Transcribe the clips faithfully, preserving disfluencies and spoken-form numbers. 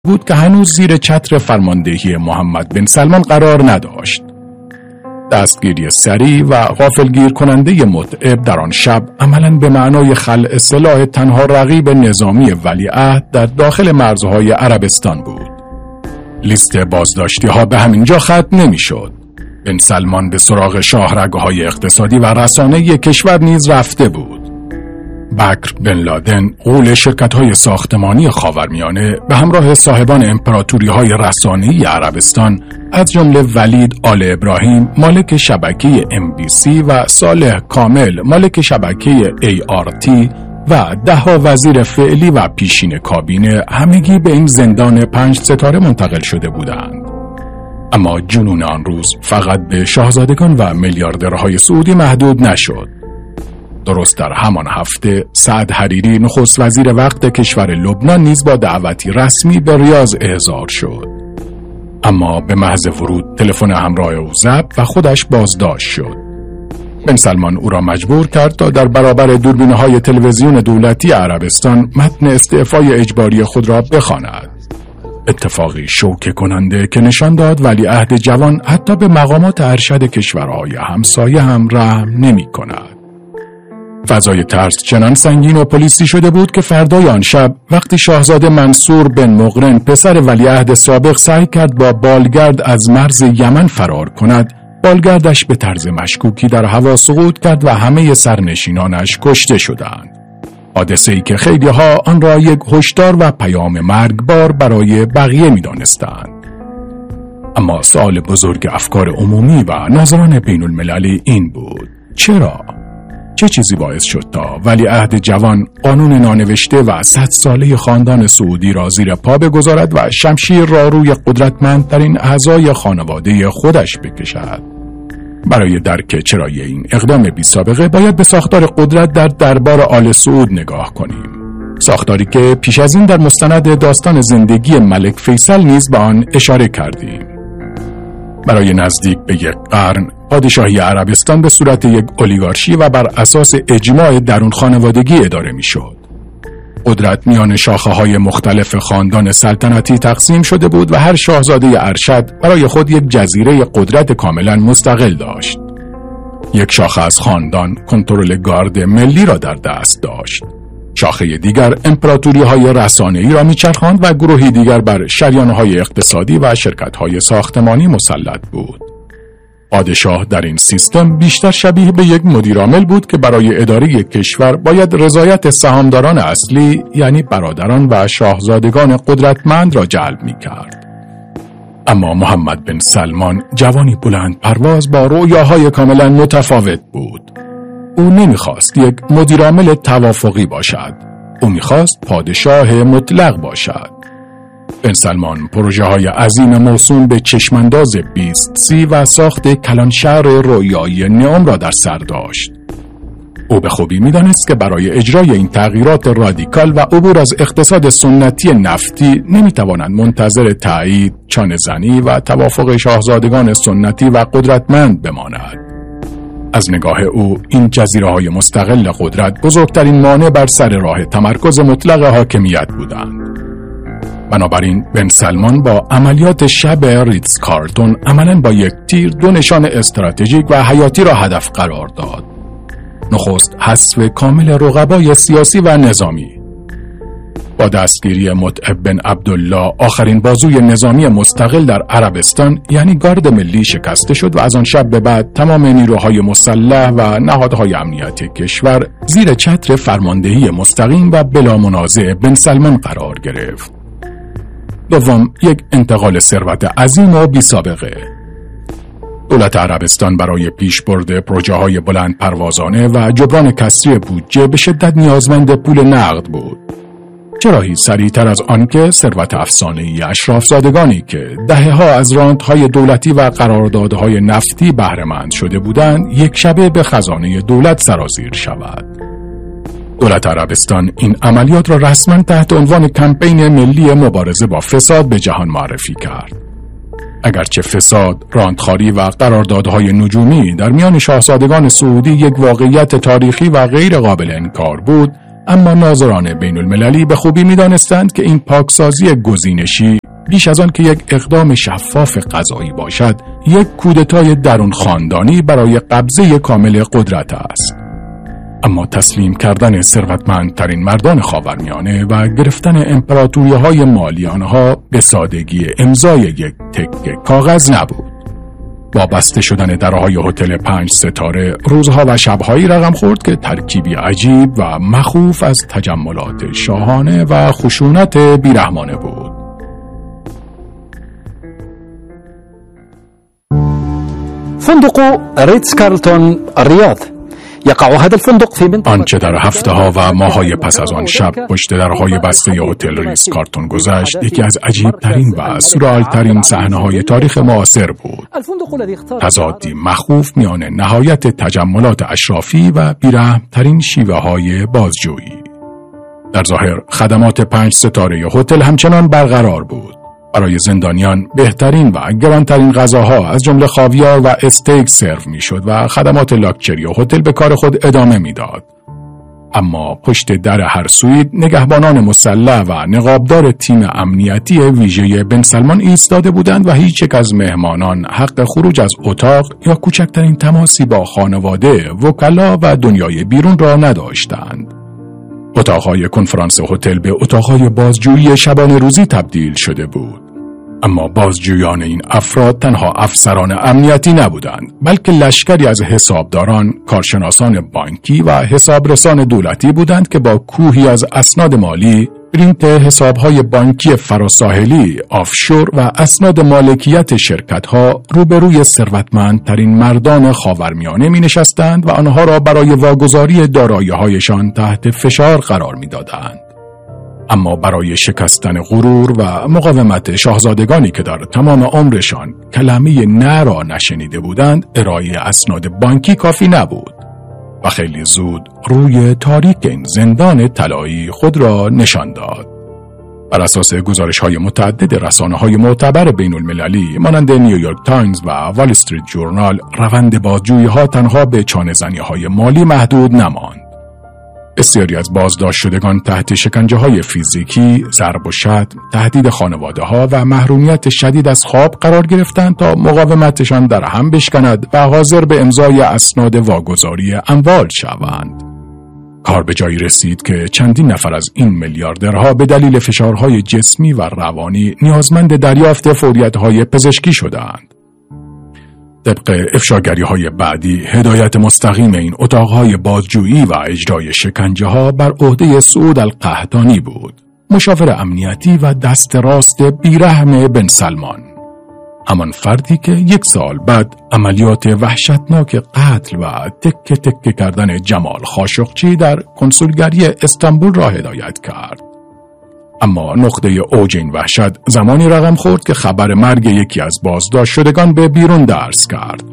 بود که هنوز زیر چتر فرماندهی محمد بن سلمان قرار نداشت. دستگیری سریع و غافلگیر کننده متعب در آن شب عملاً به معنای خلع سلاح تنها رقیب نظامی ولیعهد در داخل مرزهای عربستان بود. لیست بازداشتی ها به همین جا ختم نمی شد. بن سلمان به سراغ شاهرگهای اقتصادی و رسانه‌ای کشور نیز رفته بود. بکر بن لادن، غول شرکت‌های ساختمانی خاورمیانه، به همراه صاحبان امپراتوری‌های رسانه‌ای عربستان از جمله ولید آل ابراهیم مالک شبکه ام بی سی و صالح کامل مالک شبکه ای آر تی و ده‌ها وزیر فعلی و پیشین کابینه همگی به این زندان پنج ستاره منتقل شده بودند. اما جنون آن روز فقط به شاهزادگان و میلیاردرهای سعودی محدود نشد. درست در همان هفته سعد حریری نخست وزیر وقت کشور لبنان نیز با دعوتی رسمی به ریاض احضار شد. اما به محض ورود تلفن همراه او ضبط و خودش بازداشت شد. بن سلمان او را مجبور کرد تا در برابر دوربین‌های تلویزیون دولتی عربستان متن استعفای اجباری خود را بخواند. اتفاقی شوکه کننده که نشان داد ولیعهد جوان حتی به مقامات ارشد کشورهای همسایه هم رحم نمی کند. فضای ترس چنان سنگین و پلیسی شده بود که فردای آن شب وقتی شاهزاده منصور بن مقرن پسر ولیعهد سابق سعی کرد با بالگرد از مرز یمن فرار کند، بالگردش به طرز مشکوکی در هوا سقوط کرد و همه سرنشینانش کشته شدند. حادثه‌ای که خیلی ها آن را یک هشدار و پیام مرگبار برای بقیه می‌دانستند. اما سوال بزرگ افکار عمومی و ناظران بین المللی این بود: چرا؟ چه چیزی باعث شد تا ولیعهد جوان قانون نانوشته و صد ساله خاندان سعودی را زیر پا بگذارد و شمشیر را روی قدرتمندترین اعضای خانواده خودش بکشد؟ برای درک چرایی این اقدام بی سابقه باید به ساختار قدرت در دربار آل سعود نگاه کنیم. ساختاری که پیش از این در مستند داستان زندگی ملک فیصل نیز به آن اشاره کردیم. برای نزدیک به یک قرن پادشاهی عربستان به صورت یک اولیگارشی و بر اساس اجماع درون خانوادگی اداره می شد. قدرت میان شاخه‌های مختلف خاندان سلطنتی تقسیم شده بود و هر شاهزاده ارشد برای خود یک جزیره قدرت کاملا مستقل داشت. یک شاخه از خاندان کنترل گارد ملی را در دست داشت. شاخه دیگر امپراتوری‌های رسانه‌ای را میچرخاند و گروهی دیگر بر شریان‌های اقتصادی و شرکت‌های ساختمانی مسلط بود. پادشاه در این سیستم بیشتر شبیه به یک مدیرعامل بود که برای اداره کشور باید رضایت سهامداران اصلی یعنی برادران و شاهزادگان قدرتمند را جلب می‌کرد. اما محمد بن سلمان جوانی بلند پرواز با رویاهای کاملا متفاوت بود. او نمیخواست یک مدیرعامل توافقی باشد. او میخواست پادشاه مطلق باشد. بن سلمان پروژه های عظیم موسوم به چشمانداز بیست سی و ساخت کلانشهر رویایی نئوم را در سر داشت. او به خوبی میدانست که برای اجرای این تغییرات رادیکال و عبور از اقتصاد سنتی نفتی نمیتوانند منتظر تایید، چانه زنی و توافق شاهزادگان سنتی و قدرتمند بماند. از نگاه او این جزیره‌های مستقل قدرت بزرگترین مانع بر سر راه تمرکز مطلق حاکمیت بودند. بنابراین بن سلمان با عملیات شب ریتز کارتون عملاً با یک تیر دو نشان استراتژیک و حیاتی را هدف قرار داد. نخست حذف کامل رقبای سیاسی و نظامی. با دستگیری متعب بن عبدالله آخرین بازوی نظامی مستقل در عربستان یعنی گارد ملی شکسته شد و از آن شب به بعد تمام نیروهای مسلح و نهادهای امنیتی کشور زیر چتر فرماندهی مستقیم و بلا منازع بن سلمان قرار گرفت. دوم، یک انتقال ثروت عظیم و بی سابقه. دولت عربستان برای پیشبرد پروژه‌های بلند پروازانه و جبران کسری بودجه به شدت نیازمند پول نقد بود. چراهی سریعتر از آنکه ثروت افسانه‌ای اشرافزادگانی که دهه‌ها از رانت‌های دولتی و قراردادهای نفتی بهره‌مند شده بودند، یک شبه به خزانه دولت سرازیر شود. دولت عربستان این عملیات را رسما تحت عنوان کمپین ملی مبارزه با فساد به جهان معرفی کرد. اگرچه فساد، رانتخواری و قراردادهای نجومی در میان شاهزادگان سعودی یک واقعیت تاریخی و غیر قابل انکار بود، اما ناظران بین المللی به خوبی می دانستند که این پاکسازی گزینشی بیش از آن که یک اقدام شفاف قضایی باشد، یک کودتای درون خاندانی برای قبضه کامل قدرت است. اما تسلیم کردن ثروتمندترین مردان خاورمیانه و گرفتن امپراتوری‌های مالی آنها به سادگی امضای یک تکه کاغذ نبود. با بسته شدن درهای هتل پنج ستاره، روزها و شبهایی رقم خورد که ترکیبی عجیب و مخوف از تجملات شاهانه و خشونت بیرحمانه بود. فندق ريتز كارلتون الرياض يقع هذا الفندق في منطقة آنچه در هفته ها و ماهای پس از آن شب پشت درهای بسته هتل ریتز کارلتون گذشت، یکی از عجیب ترین و سورئال ترین صحنه های تاریخ معاصر بود. تضادی مخوف میان نهایت تجملات اشرافی و بیرحم ترین شیوه های بازجویی. در ظاهر خدمات پنج ستاره هتل همچنان برقرار بود. برای زندانیان بهترین و گرانترین غذاها از جمله خاویار و استیک سرو میشد و خدمات لاکچری هتل به کار خود ادامه میداد. اما پشت در هر سویت نگهبانان مسلح و نقابدار تیم امنیتی ویژه بن سلمان ایستاده بودند و هیچ یک از مهمانان حق خروج از اتاق یا کوچکترین تماسی با خانواده، وکلا و دنیای بیرون را نداشتند. اتاقهای کنفرانس هتل به اتاقهای بازجویی شبانه روزی تبدیل شده بود. اما بازجویان این افراد تنها افسران امنیتی نبودند، بلکه لشکری از حسابداران، کارشناسان بانکی و حسابرسان دولتی بودند که با کوهی از اسناد مالی، پرینت حسابهای بانکی فراساحلی، آفشور و اسناد مالکیت شرکتها روبروی ثروتمندترین مردان خاورمیانه می نشستند و آنها را برای واگذاری دارایی‌هایشان تحت فشار قرار می دادند. اما برای شکستن غرور و مقاومت شاهزادگانی که در تمام عمرشان کلمه نه را نشنیده بودند، ارائه اسناد بانکی کافی نبود و خیلی زود روی تاریک این زندان طلایی خود را نشان داد. بر اساس گزارش‌های متعدد رسانه‌های معتبر بین المللی مانند نیویورک تایمز و وال استریت جورنال، روند بازجویی‌ها تنها به چانه‌زنی‌های مالی محدود نماند. بسیاری از بازداشت شدگان تحت شکنجه‌های فیزیکی، ضرب و شتم، تهدید خانواده‌ها و محرومیت شدید از خواب قرار گرفتند تا مقاومتشان در هم بشکند و حاضر به امضای اسناد واگذاری اموال شوند. کار به جایی رسید که چندین نفر از این میلیاردرها به دلیل فشارهای جسمی و روانی نیازمند دریافت فوریت‌های پزشکی شدند. طبق افشاگری‌های بعدی، هدایت مستقیم این اتاقهای بازجویی و اجرای شکنجه‌ها بر عهده سعود القحطانی بود، مشاور امنیتی و دست راست بیرحم بن سلمان. همان فردی که یک سال بعد عملیات وحشتناک قتل و تکه تکه کردن جمال خاشقچی در کنسولگری استانبول را هدایت کرد. اما نقطه اوج این وحشت زمانی رقم خورد که خبر مرگ یکی از بازداشت شدگان به بیرون درز کرد.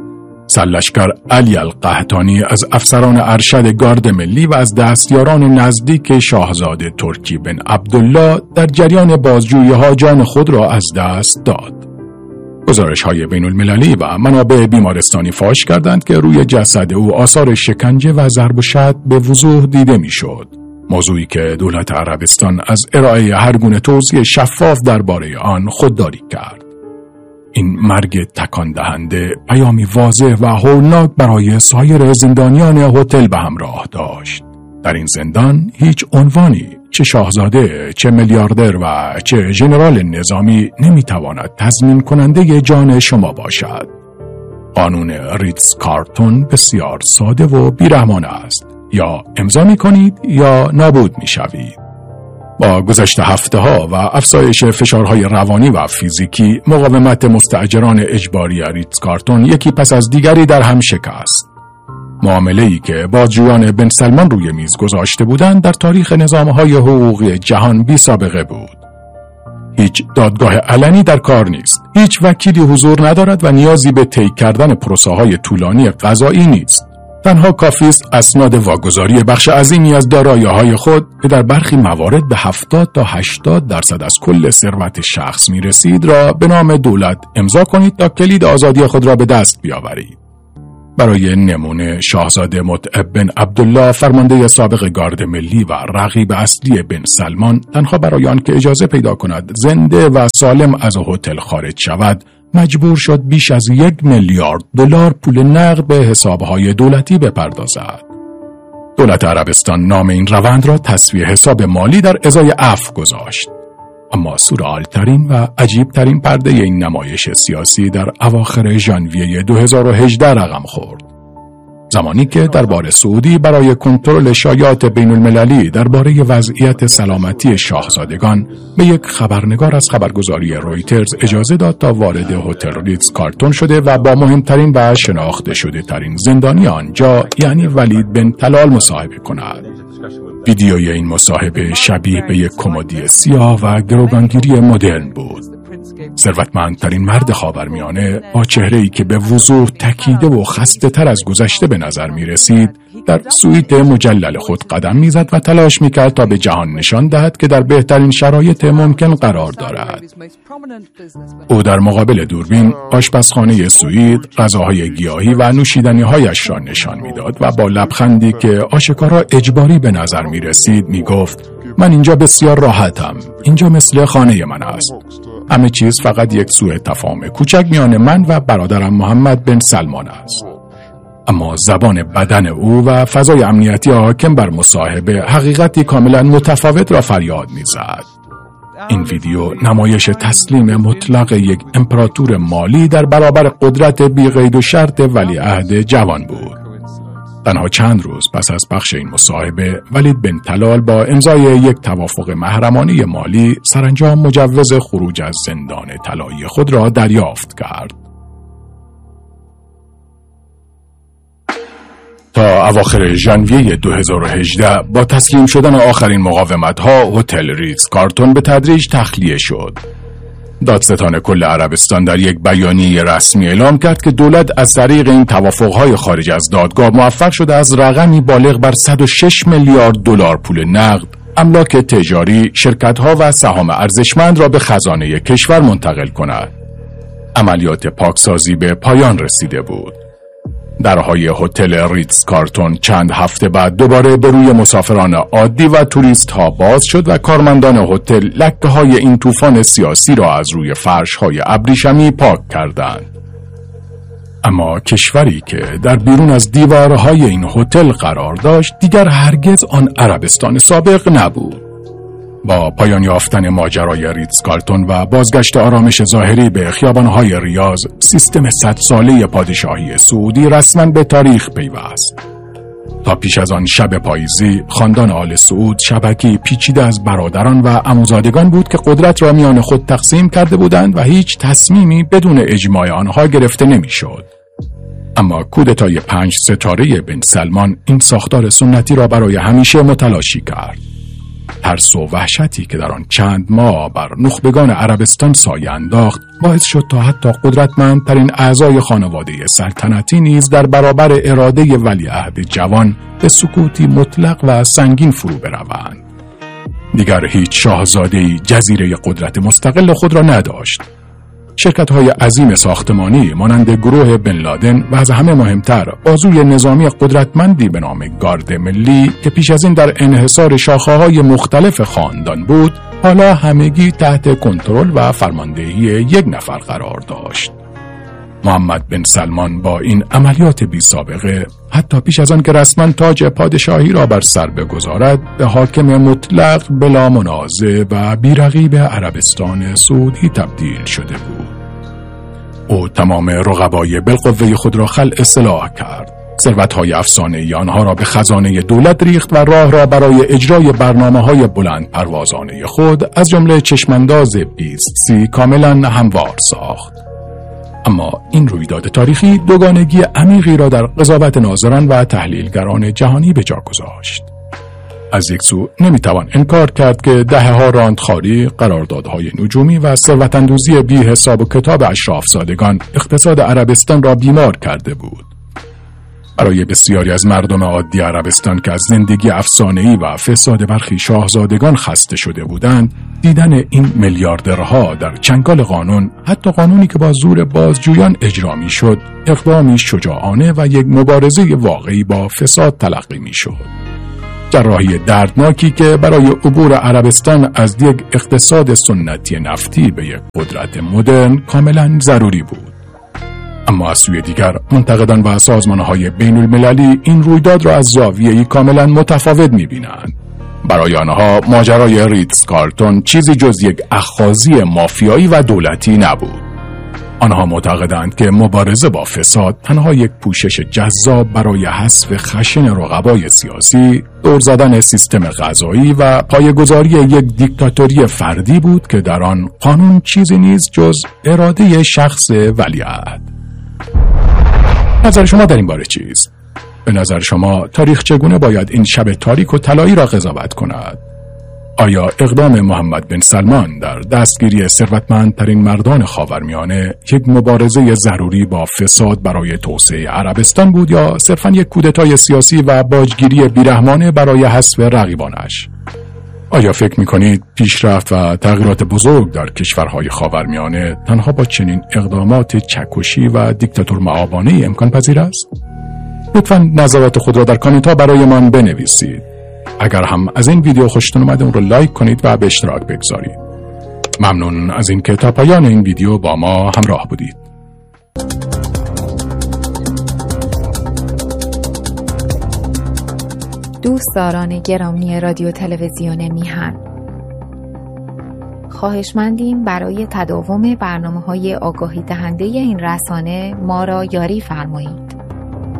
سرلشکر علی القحطانی از افسران ارشد گارد ملی و از دستیاران نزدیک شاهزاده ترکی بن عبدالله در جریان بازجویی‌ها جان خود را از دست داد. گزارش‌های بین المللی و منابع بیمارستانی فاش کردند که روی جسد او آثار شکنجه و ضرب و شتم به وضوح دیده می‌شد. موضوعی که دولت عربستان از ارائه هر گونه توضیح شفاف درباره آن خودداری کرد. این مرگ تکان دهنده پیامی واضح و هولناک برای سایر زندانیان هتل به همراه داشت. در این زندان هیچ عنوانی، چه شاهزاده، چه میلیاردر و چه ژنرال نظامی نمیتواند تضمین کننده جان شما باشد. قانون ریتز کارلتون بسیار ساده و بیرحمانه است. یا امضا می کنید یا نابود می شوید. با گذشت هفته ها و افزایش فشارهای روانی و فیزیکی، مقاومت مستاجران اجباری ریتز کارلتون یکی پس از دیگری در هم شکست. معامله‌ای که بازجویان بن سلمان روی میز گذاشته بودند در تاریخ نظام‌های حقوقی جهان بی سابقه بود. هیچ دادگاه علنی در کار نیست. هیچ وکیلی حضور ندارد و نیازی به طی کردن پروسه‌های طولانی قضایی نیست. تنها کافی است اسناد واگذاری بخش عظیمی از دارایی‌های خود که در برخی موارد به هفتاد تا هشتاد درصد از کل ثروت شخص می‌رسید را به نام دولت امضا کنید تا کلید آزادی خود را به دست بیاورید. برای نمونه شاهزاده متعب بن عبدالله فرمانده سابق گارد ملی و رقیب اصلی بن سلمان تنها برای آن که اجازه پیدا کند زنده و سالم از هتل خارج شود مجبور شد بیش از یک میلیارد دلار پول نقد به حسابهای دولتی بپردازد. دولت عربستان نام این روند را تسویه حساب مالی در ازای عفو گذاشت. اما سورئال‌ترین و عجیب‌ترین پرده این نمایش سیاسی در اواخر ژانویه دو هزار و هجده رقم خورد. زمانی که دربار سعودی برای کنترل شایعات بین المللی درباره وضعیت سلامتی شاهزادگان به یک خبرنگار از خبرگزاری رویترز اجازه داد تا وارد هتل ریتز کارتون شده و با مهمترین و شناخته شده ترین زندانی آنجا یعنی ولید بن طلال مصاحبه کند. ویدیوی این مصاحبه شبیه به یک کمدی سیاه و گروگانگیری مدرن بود. ثروتمندترین مرد خاورمیانه با چهره‌ای که به وضوح تکیده و خسته تر از گذشته به نظر می رسید در سویت مجلل خود قدم می زد و تلاش می کرد تا به جهان نشان دهد که در بهترین شرایط ممکن قرار دارد. او در مقابل دوربین آشپزخانه سوئید، غذاهای گیاهی و نوشیدنی‌هایش را نشان می‌داد و با لبخندی که آشکارا اجباری به نظر می رسید می گفت من اینجا بسیار راحتم. اینجا مثل خانه من است. همه چیز فقط یک سوء تفاهم کوچک میان من و برادرم محمد بن سلمان است. اما زبان بدن او و فضای امنیتی حاکم بر مصاحبه حقیقتی کاملا متفاوت را فریاد می‌زد. این ویدیو نمایش تسلیم مطلق یک امپراتور مالی در برابر قدرت بی قید و شرط ولیعهد جوان بود. تنها چند روز پس از پخش این مصاحبه ولید بن طلال با امضای یک توافق محرمانه مالی سرانجام مجوز خروج از زندان طلایی خود را دریافت کرد. تا اواخر ژانویه دو هزار و هجده با تسلیم شدن آخرین مقاومت‌ها هتل ریتز کارتون به تدریج تخلیه شد. دادستان کل عربستان در یک بیانیه رسمی اعلام کرد که دولت از طریق این توافق‌های خارج از دادگاه موفق شده از رقمی بالغ بر صد و شش میلیارد دلار پول نقد، املاک تجاری، شرکت‌ها و سهام ارزشمند را به خزانه کشور منتقل کند. عملیات پاکسازی به پایان رسیده بود. درهای هتل ریتز کارتون چند هفته بعد دوباره به روی مسافران عادی و توریست ها باز شد و کارمندان هتل لکه های این طوفان سیاسی را از روی فرش های ابریشمی پاک کردند. اما کشوری که در بیرون از دیوارهای این هتل قرار داشت دیگر هرگز آن عربستان سابق نبود. با پایان یافتن ماجرای ریتز کارتون و بازگشت آرامش ظاهری به خیابان‌های ریاض، سیستم صد ساله پادشاهی سعودی رسما به تاریخ پیوست. تا پیش از آن شب پاییزی، خاندان آل سعود شبکی پیچیده از برادران و عموزادگان بود که قدرت را میان خود تقسیم کرده بودند و هیچ تصمیمی بدون اجماع آنها گرفته نمی‌شد. اما کودتای پنج ستاره بن سلمان این ساختار سنتی را برای همیشه متلاشی کرد. ترس و وحشتی که در آن چند ماه بر نخبگان عربستان سایه انداخت باعث شد تا حتی قدرتمندترین اعضای خانواده سلطنتی نیز در برابر اراده ولیعهد جوان به سکوتی مطلق و سنگین فرو بروند. دیگر هیچ شاهزاده‌ای جزیره قدرت مستقل خود را نداشت. شرکت‌های عظیم ساختمانی مانند گروه بن لادن و از همه مهمتر بازوی نظامی قدرتمندی به نام گارد ملی که پیش از این در انحصار شاخه‌های مختلف خاندان بود، حالا همگی تحت کنترل و فرماندهی یک نفر قرار داشت. محمد بن سلمان با این عملیات بی سابقه حتی پیش از آن که رسما تاج پادشاهی را بر سر بگذارد به حاکم مطلق بلا منازع و بی‌رقیب عربستان سعودی تبدیل شده بود. او تمام رقبای بالقوه خود را خلع اصلاح کرد. ثروت‌های افسانه‌ای آنها را به خزانه دولت ریخت و راه را برای اجرای برنامه‌های بلند پروازانه خود از جمله چشمانداز بیست سی کاملا هموار ساخت. اما این رویداد تاریخی دوگانگی عمیقی را در قضاوت ناظران و تحلیلگران جهانی به جا گذاشت. از یک سو نمیتوان انکار کرد که دهه‌ها راندخواری، قراردادهای نجومی و ثروت‌اندوزی بی حساب و کتاب اشرافزادگان اقتصاد عربستان را بیمار کرده بود. برای بسیاری از مردم عادی عربستان که از زندگی افسانه‌ای و فساد برخی شاهزادگان خسته شده بودند، دیدن این میلیاردرها در چنگال قانون، حتی قانونی که با زور بازجویان اجرا می‌شد، اقدامی شجاعانه و یک مبارزه واقعی با فساد تلقی می‌شد. جراحی دردناکی که برای عبور عربستان از یک اقتصاد سنتی نفتی به یک قدرت مدرن کاملاً ضروری بود. اما از سوی دیگر منتقدان و سازمان‌های بین المللی این رویداد را از زاویه‌ای کاملا متفاوت می‌بینند. برای آنها ماجرای ریتز کارلتون چیزی جز یک اخاذی مافیایی و دولتی نبود. آنها معتقدند که مبارزه با فساد تنها یک پوشش جذاب برای حذف خشن رقبای سیاسی، دور زدن سیستم قضایی و پایه‌گذاری یک دیکتاتوری فردی بود که در آن قانون چیزی نیست جز اراده شخص ولیعهد. نظر شما در این باره چیست؟ به نظر شما تاریخ چگونه باید این شب تاریک و طلایی را قضاوت کند؟ آیا اقدام محمد بن سلمان در دستگیری ثروتمندترین مردان خاورمیانه یک مبارزه ضروری با فساد برای توسعه عربستان بود یا صرفاً یک کودتای سیاسی و باجگیری بیرحمانه برای حذف رقیبانش؟ آیا فکر می‌کنید پیشرفت و تغییرات بزرگ در کشورهای خاورمیانه تنها با چنین اقدامات چکشی و دیکتاتور معابانه‌ای امکان پذیر است؟ لطفاً نظرات خود را در کامنت‌ها برایمان بنویسید. اگر هم از این ویدیو خوشتون اومده اون رو لایک کنید و به اشتراک بگذارید. ممنون از اینکه تا پایان این ویدیو با ما همراه بودید. دوستداران گرامی رادیو تلویزیون میهن، خواهشمندیم برای تداوم برنامه‌های آگاهی دهنده این رسانه ما را یاری فرمایید.